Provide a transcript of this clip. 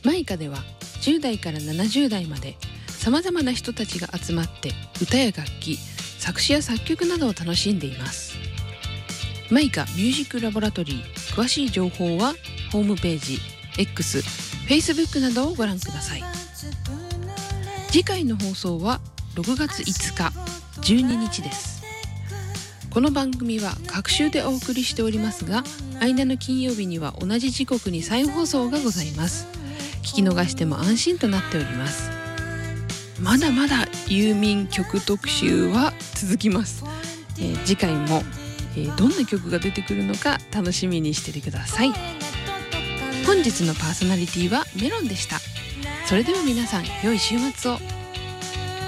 マイカでは10代から70代までさまざまな人たちが集まって歌や楽器、作詞や作曲などを楽しんでいます。マイカミュージックラボラトリー、詳しい情報はホームページ、X、Facebook などをご覧ください。次回の放送は6月5日、12日です。この番組は各週でお送りしておりますが、間の金曜日には同じ時刻に再放送がございます。聞き逃しても安心となっております。まだまだユーミン曲特集は続きます。次回も、どんな曲が出てくるのか楽しみにしててください。本日のパーソナリティはメロンでした。それでは皆さん、良い週末を。